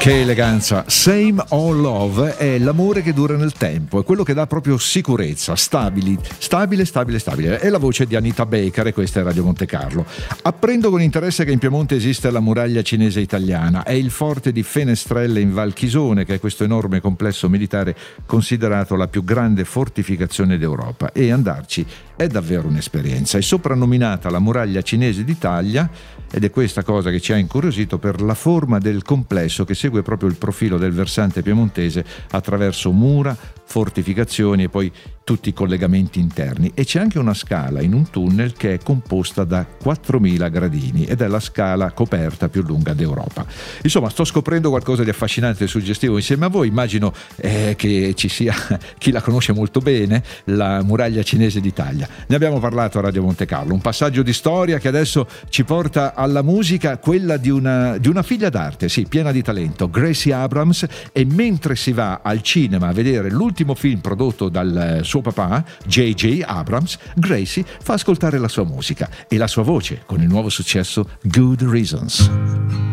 Che eleganza. Same Old Love è l'amore che dura nel tempo, è quello che dà proprio sicurezza, stabile. È la voce di Anita Baker e questa è Radio Monte Carlo. Apprendo con interesse che in Piemonte esiste la muraglia cinese italiana, è il forte di Fenestrelle in Val Chisone, che è questo enorme complesso militare considerato la più grande fortificazione d'Europa, e andarci è davvero un'esperienza. È soprannominata la muraglia cinese d'Italia ed è questa cosa che ci ha incuriosito per la forma del complesso che segue proprio il profilo del versante piemontese attraverso mura, fortificazioni e poi tutti i collegamenti interni, e c'è anche una scala in un tunnel che è composta da 4.000 gradini ed è la scala coperta più lunga d'Europa. Insomma, sto scoprendo qualcosa di affascinante e suggestivo insieme a voi. Immagino che ci sia chi la conosce molto bene, la muraglia cinese d'Italia. Ne abbiamo parlato a Radio Monte Carlo, un passaggio di storia che adesso ci porta alla musica, quella di una figlia d'arte, sì, piena di talento, Gracie Abrams, e mentre si va al cinema a vedere l'ultimo film prodotto dal suo papà, J.J. Abrams, Gracie fa ascoltare la sua musica e la sua voce con il nuovo successo Good Reasons.